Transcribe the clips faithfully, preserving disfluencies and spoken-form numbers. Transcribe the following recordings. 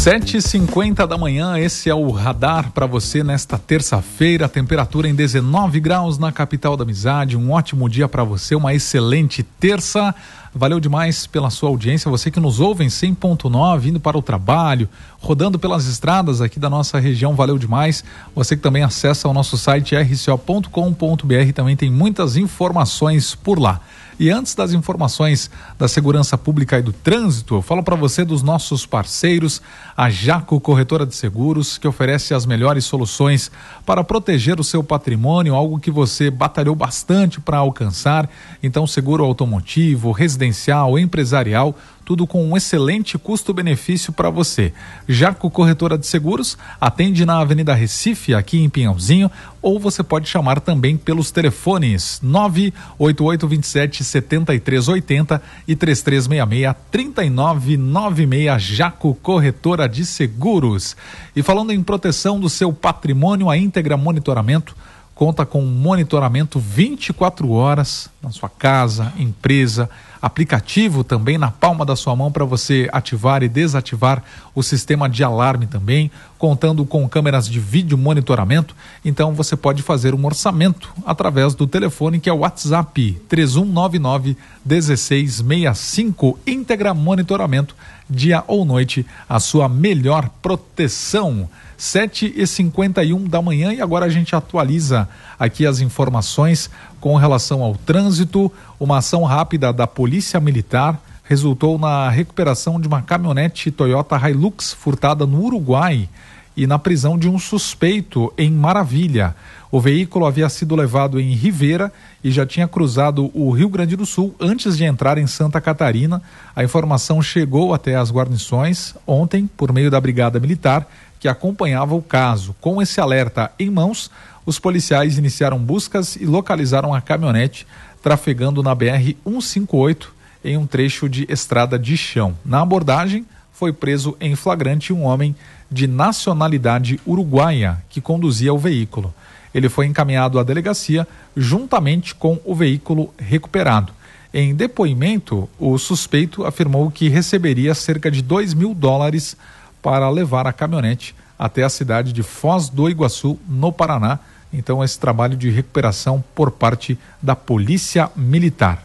sete e cinquenta da manhã, esse é o Radar para você nesta terça-feira, temperatura em dezenove graus na capital da amizade, um ótimo dia para você, uma excelente terça. Valeu demais pela sua audiência, você que nos ouve em cem ponto nove, indo para o trabalho, rodando pelas estradas aqui da nossa região, valeu demais. Você que também acessa o nosso site r c o ponto com ponto b r, também tem muitas informações por lá. E antes das informações da segurança pública e do trânsito, eu falo para você dos nossos parceiros, a Jaco Corretora de Seguros, que oferece as melhores soluções para proteger o seu patrimônio, algo que você batalhou bastante para alcançar. Então, seguro automotivo, residencial, empresarial, tudo com um excelente custo-benefício para você. Jaco Corretora de Seguros atende na Avenida Recife, aqui em Pinhalzinho, ou você pode chamar também pelos telefones nove oito oito dois sete sete três oito zero e três três seis seis, três nove nove seis. Jaco Corretora de Seguros. E falando em proteção do seu patrimônio, a Íntegra Monitoramento conta com monitoramento vinte e quatro horas na sua casa, empresa, aplicativo também na palma da sua mão para você ativar e desativar o sistema de alarme também, contando com câmeras de vídeo monitoramento. Então você pode fazer um orçamento através do telefone que é o WhatsApp três um nove nove um seis seis cinco. Íntegra Monitoramento, dia ou noite, a sua melhor proteção. sete e cinquenta e um da manhã, e agora a gente atualiza aqui as informações com relação ao trânsito. Uma ação rápida da Polícia Militar resultou na recuperação de uma caminhonete Toyota Hilux furtada no Uruguai e na prisão de um suspeito em Maravilha. O veículo havia sido levado em Rivera e já tinha cruzado o Rio Grande do Sul antes de entrar em Santa Catarina. A informação chegou até as guarnições ontem por meio da Brigada Militar, que acompanhava o caso. Com esse alerta em mãos, os policiais iniciaram buscas e localizaram a caminhonete trafegando na B R cento e cinquenta e oito em um trecho de estrada de chão. Na abordagem, foi preso em flagrante um homem de nacionalidade uruguaia que conduzia o veículo. Ele foi encaminhado à delegacia juntamente com o veículo recuperado. Em depoimento, o suspeito afirmou que receberia cerca de dois mil dólares para levar a caminhonete até a cidade de Foz do Iguaçu, no Paraná. Então, esse trabalho de recuperação por parte da Polícia Militar.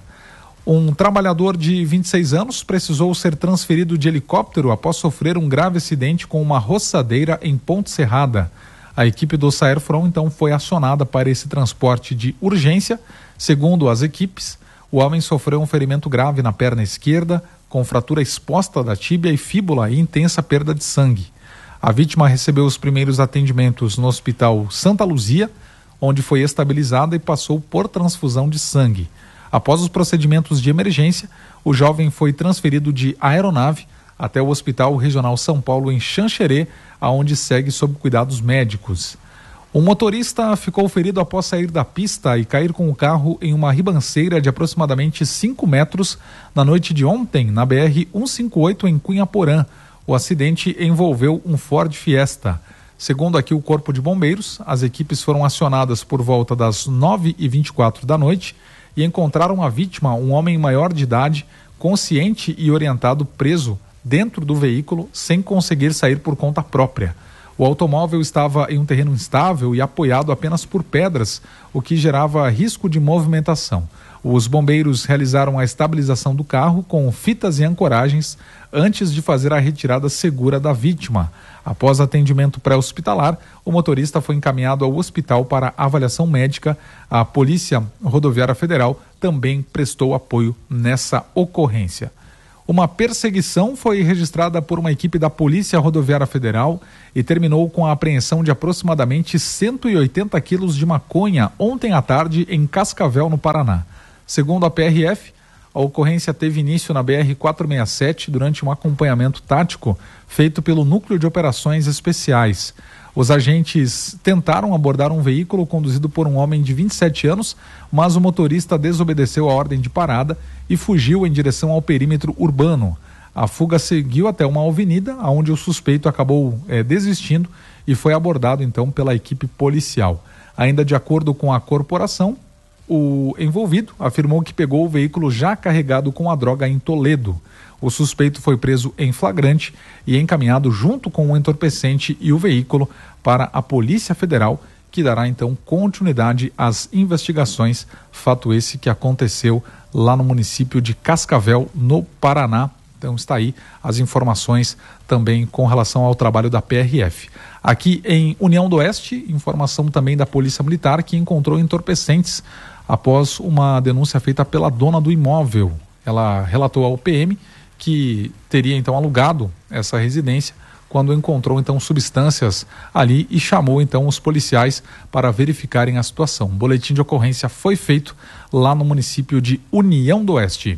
Um trabalhador de vinte e seis anos precisou ser transferido de helicóptero após sofrer um grave acidente com uma roçadeira em Ponte Serrada. A equipe do Saerfron, então, foi acionada para esse transporte de urgência. Segundo as equipes, o homem sofreu um ferimento grave na perna esquerda, com fratura exposta da tíbia e fíbula e intensa perda de sangue. A vítima recebeu os primeiros atendimentos no Hospital Santa Luzia, onde foi estabilizada e passou por transfusão de sangue. Após os procedimentos de emergência, o jovem foi transferido de aeronave até o Hospital Regional São Paulo em Xanxerê, aonde segue sob cuidados médicos. Um motorista ficou ferido após sair da pista e cair com o carro em uma ribanceira de aproximadamente cinco metros na noite de ontem, na B R cento e cinquenta e oito em Cunhaporã. O acidente envolveu um Ford Fiesta. Segundo aqui o Corpo de Bombeiros, as equipes foram acionadas por volta das nove e vinte e quatro da noite e encontraram a vítima, um homem maior de idade, consciente e orientado, preso dentro do veículo sem conseguir sair por conta própria. O automóvel estava em um terreno instável e apoiado apenas por pedras, o que gerava risco de movimentação. Os bombeiros realizaram a estabilização do carro com fitas e ancoragens antes de fazer a retirada segura da vítima. Após atendimento pré-hospitalar, o motorista foi encaminhado ao hospital para avaliação médica. A Polícia Rodoviária Federal também prestou apoio nessa ocorrência. Uma perseguição foi registrada por uma equipe da Polícia Rodoviária Federal e terminou com a apreensão de aproximadamente cento e oitenta quilos de maconha ontem à tarde em Cascavel, no Paraná. Segundo a P R F, a ocorrência teve início na B R quatrocentos e sessenta e sete durante um acompanhamento tático feito pelo Núcleo de Operações Especiais. Os agentes tentaram abordar um veículo conduzido por um homem de vinte e sete anos, mas o motorista desobedeceu a ordem de parada e fugiu em direção ao perímetro urbano. A fuga seguiu até uma avenida, onde o suspeito acabou é, desistindo e foi abordado então pela equipe policial. Ainda de acordo com a corporação, o envolvido afirmou que pegou o veículo já carregado com a droga em Toledo. O suspeito foi preso em flagrante e encaminhado junto com o entorpecente e o veículo para a Polícia Federal, que dará então continuidade às investigações. Fato esse que aconteceu lá no município de Cascavel, no Paraná. Então está aí as informações também com relação ao trabalho da P R F. Aqui em União do Oeste, informação também da Polícia Militar, que encontrou entorpecentes após uma denúncia feita pela dona do imóvel. Ela relatou ao P M que teria então alugado essa residência quando encontrou então substâncias ali e chamou então os policiais para verificarem a situação. Um boletim de ocorrência foi feito lá no município de União do Oeste.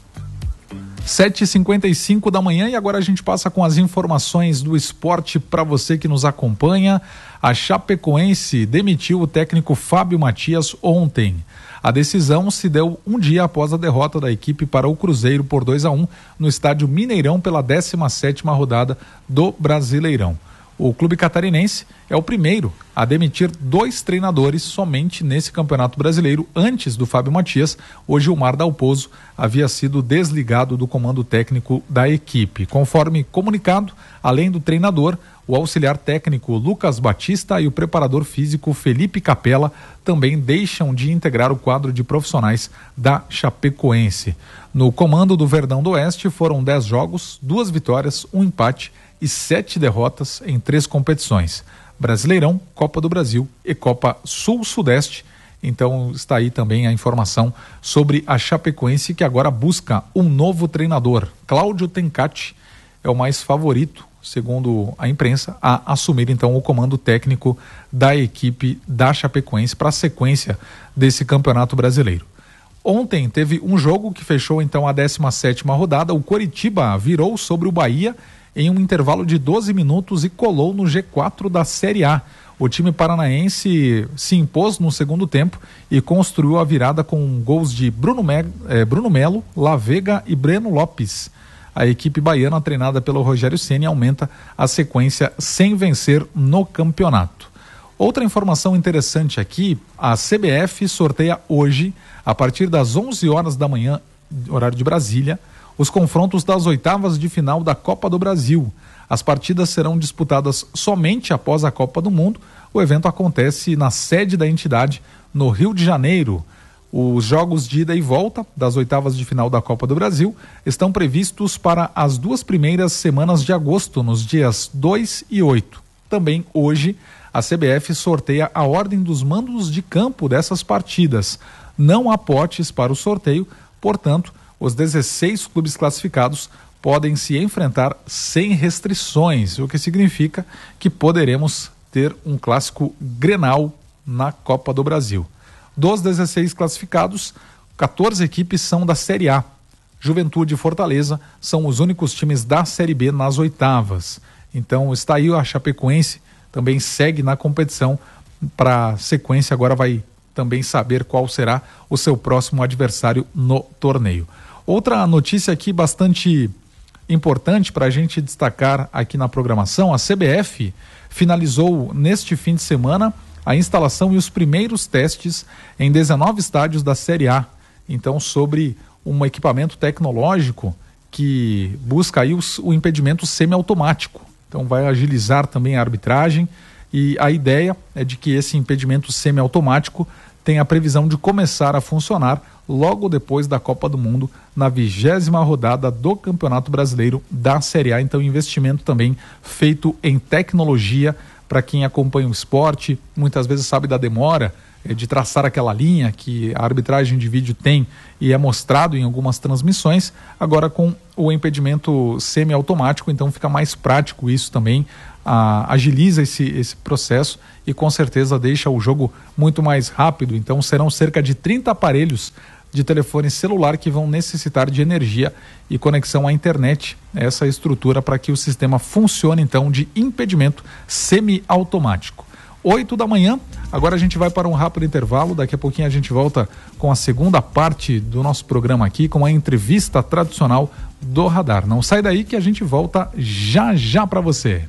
sete e cinquenta e cinco da manhã e agora a gente passa com as informações do esporte para você que nos acompanha. A Chapecoense demitiu o técnico Fábio Matias ontem. A decisão se deu um dia após a derrota da equipe para o Cruzeiro por dois a um no estádio Mineirão pela décima sétima rodada do Brasileirão. O clube catarinense é o primeiro a demitir dois treinadores somente nesse Campeonato Brasileiro. Antes do Fábio Matias, o Gilmar Dalpozo havia sido desligado do comando técnico da equipe. Conforme comunicado, além do treinador, o auxiliar técnico Lucas Batista e o preparador físico Felipe Capella também deixam de integrar o quadro de profissionais da Chapecoense. No comando do Verdão do Oeste foram dez jogos, duas vitórias, um empate e sete derrotas em três competições: Brasileirão, Copa do Brasil e Copa Sul-Sudeste. Então está aí também a informação sobre a Chapecoense, que agora busca um novo treinador. Cláudio Tencati é o mais favorito, segundo a imprensa, a assumir então o comando técnico da equipe da Chapecoense para a sequência desse Campeonato Brasileiro. Ontem teve um jogo que fechou então a décima sétima rodada. O Coritiba virou sobre o Bahia em um intervalo de doze minutos e colou no G quatro da Série A. O time paranaense se impôs no segundo tempo e construiu a virada com gols de Bruno, Me- eh, Bruno Melo, Lavega e Breno Lopes. A equipe baiana, treinada pelo Rogério Ceni, aumenta a sequência sem vencer no campeonato. Outra informação interessante aqui: a C B F sorteia hoje, a partir das onze horas da manhã, horário de Brasília, os confrontos das oitavas de final da Copa do Brasil. As partidas serão disputadas somente após a Copa do Mundo. O evento acontece na sede da entidade, no Rio de Janeiro. Os jogos de ida e volta das oitavas de final da Copa do Brasil estão previstos para as duas primeiras semanas de agosto, nos dias dois e oito. Também hoje, a C B F sorteia a ordem dos mandos de campo dessas partidas. Não há potes para o sorteio, portanto, os dezesseis clubes classificados podem se enfrentar sem restrições, o que significa que poderemos ter um clássico Grenal na Copa do Brasil. Dos dezesseis classificados, quatorze equipes são da Série A. Juventude e Fortaleza são os únicos times da Série B nas oitavas. Então está aí a Chapecoense, também segue na competição. Para a sequência, agora vai também saber qual será o seu próximo adversário no torneio. Outra notícia aqui bastante importante para a gente destacar aqui na programação: a C B F finalizou neste fim de semana a instalação e os primeiros testes em dezenove estádios da Série A. Então, sobre um equipamento tecnológico que busca aí os, o impedimento semiautomático. Então, vai agilizar também a arbitragem, e a ideia é de que esse impedimento semiautomático tem a previsão de começar a funcionar logo depois da Copa do Mundo, na vigésima rodada do Campeonato Brasileiro da Série A. Então, investimento também feito em tecnologia. Para quem acompanha o esporte, muitas vezes sabe da demora eh, de traçar aquela linha que a arbitragem de vídeo tem e é mostrado em algumas transmissões. Agora, com o impedimento semiautomático, então fica mais prático isso também, ah, agiliza esse, esse processo e com certeza deixa o jogo muito mais rápido. Então serão cerca de trinta aparelhos de telefone celular que vão necessitar de energia e conexão à internet, essa estrutura para que o sistema funcione então de impedimento semiautomático. oito da manhã, agora a gente vai para um rápido intervalo, daqui a pouquinho a gente volta com a segunda parte do nosso programa aqui, com a entrevista tradicional do Radar. Não sai daí que a gente volta já já para você.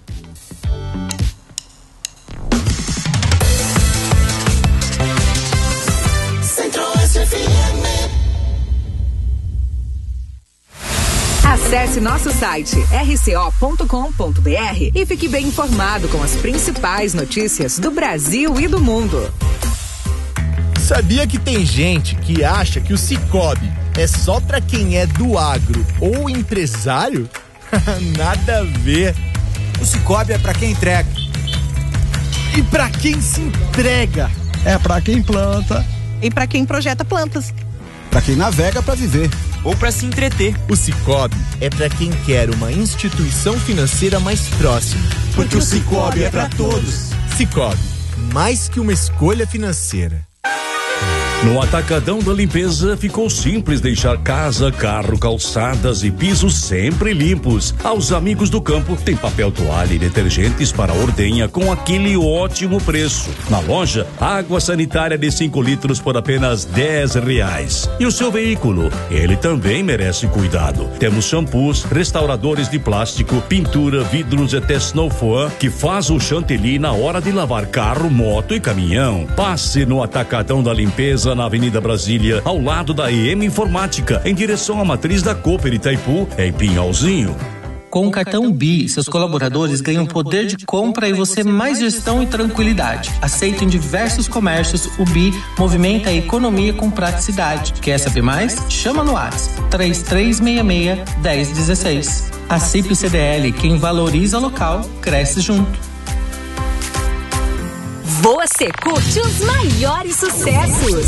Acesse Acesse nosso site r c o ponto com ponto b r e fique bem informado com as principais notícias do Brasil e do mundo. Sabia que tem gente que acha que o Sicoob é só pra quem é do agro ou empresário? Nada a ver. O Sicoob é pra quem entrega. E pra quem se entrega? É pra quem planta. E pra quem projeta plantas. Pra quem navega pra viver. Ou pra se entreter. O Sicoob é pra quem quer uma instituição financeira mais próxima. Porque, Porque o Sicoob é pra todos. Sicoob, mais que uma escolha financeira. No Atacadão da Limpeza ficou simples deixar casa, carro, calçadas e pisos sempre limpos. Aos amigos do campo tem papel toalha e detergentes para ordenha com aquele ótimo preço. Na loja, água sanitária de cinco litros por apenas dez reais. E o seu veículo? Ele também merece cuidado. Temos shampoos, restauradores de plástico, pintura, vidros e até snowfoam que faz o chantilly na hora de lavar carro, moto e caminhão. Passe no Atacadão da Limpeza na Avenida Brasília, ao lado da E M Informática, em direção à matriz da Cooper Itaipu, em Pinhalzinho. Com o cartão B I, seus colaboradores ganham poder de compra e você mais gestão e tranquilidade. Aceito em diversos comércios, o B I movimenta a economia com praticidade. Quer saber mais? Chama no WhatsApp três três seis seis, um zero um seis. A C I P C D L, quem valoriza local, cresce junto. Você curte os maiores sucessos.